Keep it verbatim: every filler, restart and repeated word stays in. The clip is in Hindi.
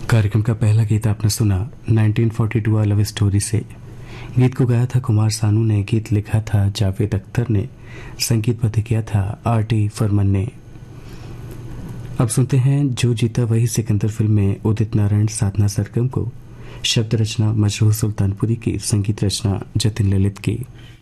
कार्यक्रम का पहला गीत आपने सुना उन्नीस सौ बयालीस आ लव स्टोरी से। गीत को गाया था कुमार सानू ने, गीत लिखा था जावेद अख्तर ने, संगीतबद्ध किया था आर टी फरमान ने। अब सुनते हैं जो जीता वही सिकंदर फिल्म में उदित नारायण साधना सरगम को, शब्द रचना मजरूह सुल्तानपुरी की, संगीत रचना जतिन ललित की।